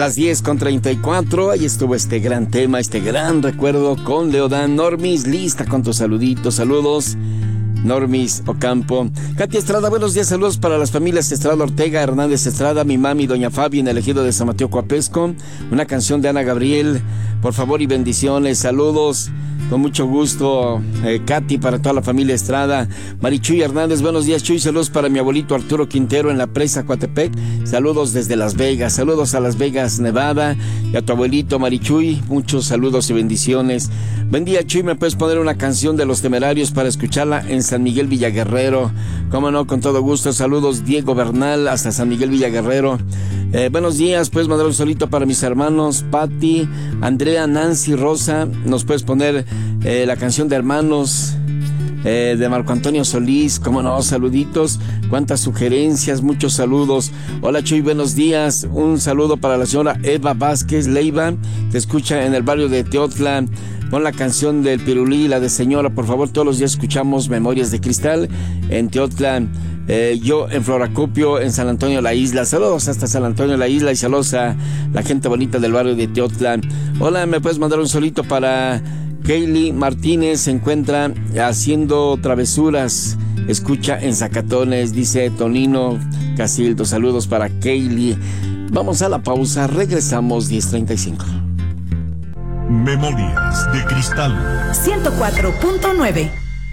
Las 10:34, ahí estuvo este gran tema, este gran recuerdo con Leodán. Normis, lista con tus saluditos, saludos. Normis Ocampo. Katy Estrada, buenos días, saludos para las familias Estrada Ortega, Hernández Estrada, mi mami, doña Fabi, en el ejido de San Mateo Coapesco. Una canción de Ana Gabriel, por favor, y bendiciones, saludos. Con mucho gusto, Katy, para toda la familia Estrada. Marichuy Hernández, buenos días, Chuy. Saludos para mi abuelito Arturo Quintero en la presa Coatepec. Saludos desde Las Vegas. Saludos a Las Vegas, Nevada. Y a tu abuelito Marichuy, muchos saludos y bendiciones. Buen día, Chuy. ¿Me puedes poner una canción de Los Temerarios para escucharla en San Miguel Villaguerrero? Cómo no, con todo gusto. Saludos, Diego Bernal, hasta San Miguel Villaguerrero. Buenos días, puedes mandar un solito para mis hermanos Patti, Andrea, Nancy, Rosa. Nos puedes poner la canción de Hermanos de Marco Antonio Solís. Cómo no, saluditos, cuántas sugerencias, muchos saludos. Hola Chuy, buenos días. Un saludo para la señora Eva Vázquez Leiva, te escucha en el barrio de Teotla. Pon la canción del Pirulí, la de Señora, por favor. Todos los días escuchamos Memorias de Cristal en Teotla. Yo en Floracopio, en San Antonio la Isla. Saludos hasta San Antonio la Isla y saludos a la gente bonita del barrio de Teotla. Hola, ¿me puedes mandar un solito para Kaylee Martínez? Se encuentra haciendo travesuras, escucha en Zacatones, dice Tonino Casildo. Saludos para Kaylee. Vamos a la pausa, regresamos 10:35. Memorias de Cristal 104.9.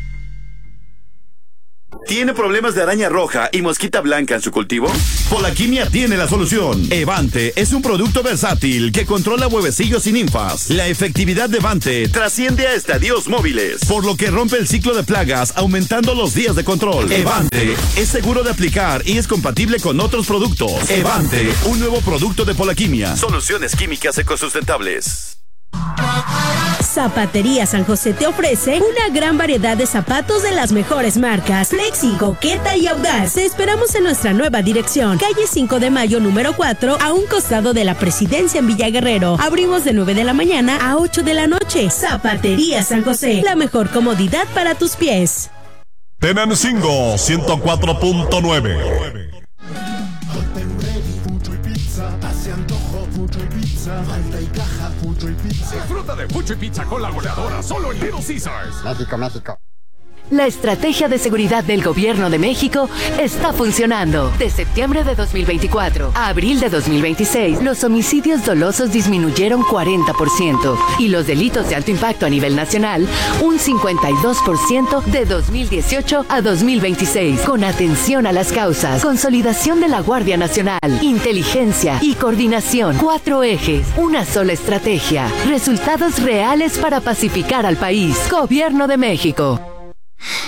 ¿Tiene problemas de araña roja y mosquita blanca en su cultivo? Polaquimia tiene la solución. Evante es un producto versátil que controla huevecillos y ninfas. La efectividad de Evante Trasciende a estadios móviles, por lo que rompe el ciclo de plagas, aumentando los días de control. Evante es seguro de aplicar y es compatible con otros productos. Evante, un nuevo producto de Polaquimia. Soluciones químicas ecosustentables. Zapatería San José te ofrece una gran variedad de zapatos de las mejores marcas: Flexi, Coqueta y Audaz. Te esperamos en nuestra nueva dirección, calle 5 de Mayo número 4, a un costado de la Presidencia en Villaguerrero. Abrimos de 9 de la mañana a 8 de la noche. Zapatería San José, la mejor comodidad para tus pies. Tenancingo 104.9. Disfruta de Fucho y Pizza con la goleadora solo en Little Caesars. México, México. La estrategia de seguridad del Gobierno de México está funcionando. De septiembre de 2024 a abril de 2026, los homicidios dolosos disminuyeron 40% y los delitos de alto impacto a nivel nacional un 52% de 2018 a 2026. Con atención a las causas, consolidación de la Guardia Nacional, inteligencia y coordinación. 4 ejes, una sola estrategia. Resultados reales para pacificar al país. Gobierno de México.